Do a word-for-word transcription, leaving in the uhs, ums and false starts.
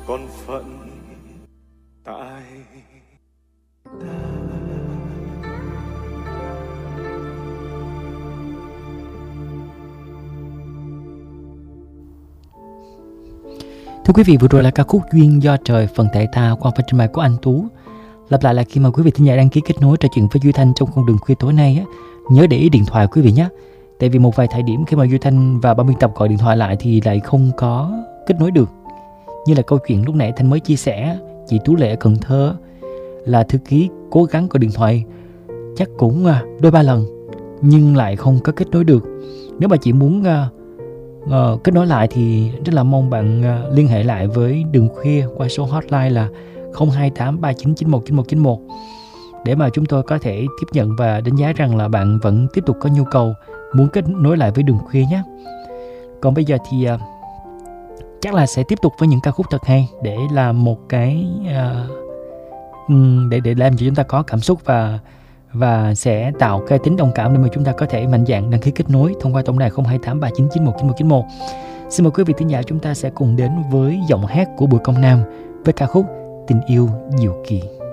còn phận tại ta. Thưa quý vị, vừa rồi là ca khúc Duyên Do Trời Phần Tại Ta qua phần trình bày của anh Tú. Lặp lại là khi mà quý vị thính giả đăng ký kết nối trò chuyện với Duy Thanh trong con đường khuya tối nay á, nhớ để ý điện thoại quý vị nhé. Tại vì một vài thời điểm khi mà Duy Thanh và ban biên tập gọi điện thoại lại thì lại không có kết nối được. Như là câu chuyện lúc nãy Thanh mới chia sẻ, chị Tú Lệ ở Cần Thơ là thư ký cố gắng gọi điện thoại chắc cũng đôi ba lần nhưng lại không có kết nối được. Nếu mà chị muốn uh, kết nối lại thì rất là mong bạn uh, liên hệ lại với Đường Khuya qua số hotline là không hai tám ba chín chín một chín một chín một để mà chúng tôi có thể tiếp nhận và đánh giá rằng là bạn vẫn tiếp tục có nhu cầu muốn kết nối lại với Đường Khuya nhé. Còn bây giờ thì uh, chắc là sẽ tiếp tục với những ca khúc thật hay để làm một cái uh, để để làm cho chúng ta có cảm xúc và và sẽ tạo cái tính đồng cảm để mà chúng ta có thể mạnh dạn đăng ký kết nối thông qua tổng đài không hai tám ba chín chín một chín một chín một. Xin mời quý vị thính giả chúng ta sẽ cùng đến với giọng hát của Bùi Công Nam với ca khúc Tình Yêu Diệu Kỳ.